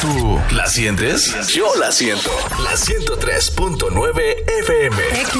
¿Tú la sientes? Yo la siento. La 103.9 FM.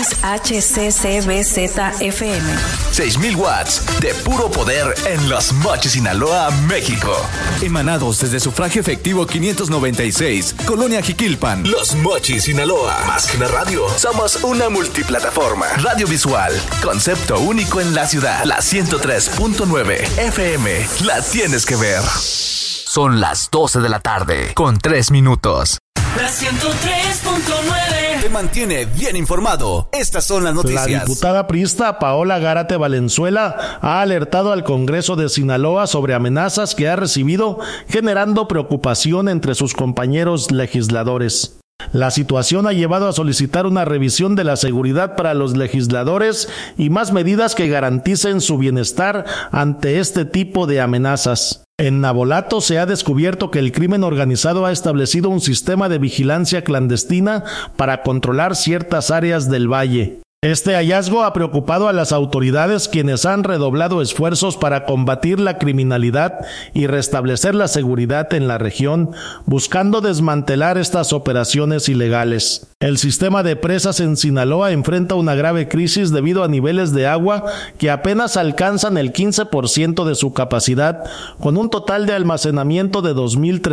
XHCCBZ-FM. 6,000 watts de puro poder en Los Mochis, Sinaloa, México. Emanados desde Sufragio Efectivo 596, Colonia Jiquilpan. Los Mochis, Sinaloa. Más que una radio, somos una multiplataforma. Radio visual, concepto único en la ciudad. La 103.9 FM. La tienes que ver. Son las 12 de la tarde, con 3 minutos. La 103.9 Te mantiene bien informado. Estas son las noticias. La diputada priista Paola Gárate Valenzuela ha alertado al Congreso de Sinaloa sobre amenazas que ha recibido, generando preocupación entre sus compañeros legisladores. La situación ha llevado a solicitar una revisión de la seguridad para los legisladores y más medidas que garanticen su bienestar ante este tipo de amenazas. En Navolato se ha descubierto que el crimen organizado ha establecido un sistema de vigilancia clandestina para controlar ciertas áreas del valle. Este hallazgo ha preocupado a las autoridades, quienes han redoblado esfuerzos para combatir la criminalidad y restablecer la seguridad en la región, buscando desmantelar estas operaciones ilegales. El sistema de presas en Sinaloa enfrenta una grave crisis debido a niveles de agua que apenas alcanzan el 15% de su capacidad, con un total de almacenamiento de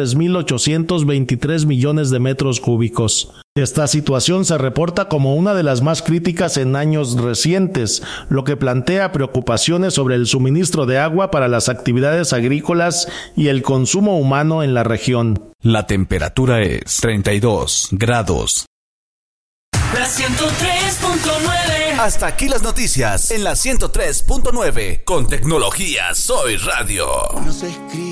3,823 millones de metros cúbicos. Esta situación se reporta como una de las más críticas en años recientes, lo que plantea preocupaciones sobre el suministro de agua para las actividades agrícolas y el consumo humano en la región. La temperatura es 32 grados. La 103.9 Hasta aquí las noticias en la 103.9. Con tecnología Soy Radio.